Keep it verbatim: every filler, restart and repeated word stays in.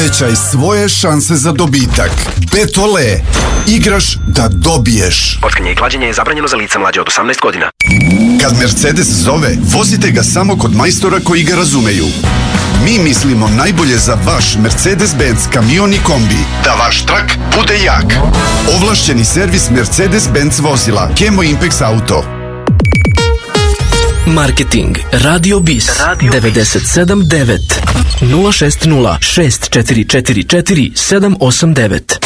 Povećaj svoje šanse za dobitak. Betole. Igraš da dobiješ. Kockanje i klađenje je zabranjeno za lica mlađe od osamnaest godina. Kad Mercedes zove, vozite ga samo kod majstora koji ga razumeju. Mi mislimo najbolje za vaš Mercedes-Benz kamion i kombi. Da vaš trak bude jak. Ovlašćeni servis Mercedes-Benz vozila. Kemo Impex Auto. Marketing Radio Bis devedeset sedam devet nula šest nula šest četiri četiri četiri sedam osam devet.